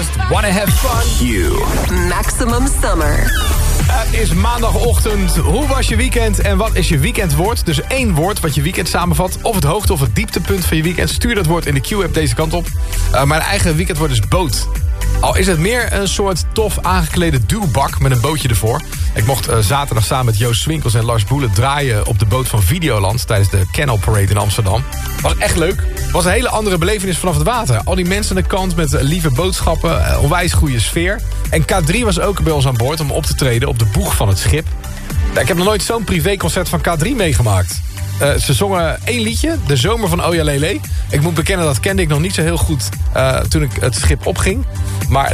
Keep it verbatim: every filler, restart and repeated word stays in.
Ghost, Wanna Have Fun. You. Maximum Summer. Het is maandagochtend. Hoe was je weekend en wat is je weekendwoord? Dus één woord wat je weekend samenvat. Of het hoogte- of het dieptepunt van je weekend. Stuur dat woord in de Q-app deze kant op. Uh, mijn eigen weekendwoord is boot. Al is het meer een soort tof aangeklede duwbak met een bootje ervoor. Ik mocht uh, zaterdag samen met Joost Swinkels en Lars Boelen draaien op de boot van Videoland tijdens de Canal Parade in Amsterdam. Was echt leuk. Was een hele andere belevenis vanaf het water. Al die mensen aan de kant met uh, lieve boodschappen, uh, onwijs goede sfeer. En K drie was ook bij ons aan boord om op te treden op de boeg van het schip. Nou, ik heb nog nooit zo'n privéconcert van K drie meegemaakt. Uh, ze zongen één liedje, De Zomer van Oja Lele. Ik moet bekennen, dat kende ik nog niet zo heel goed uh, toen ik het schip opging. Maar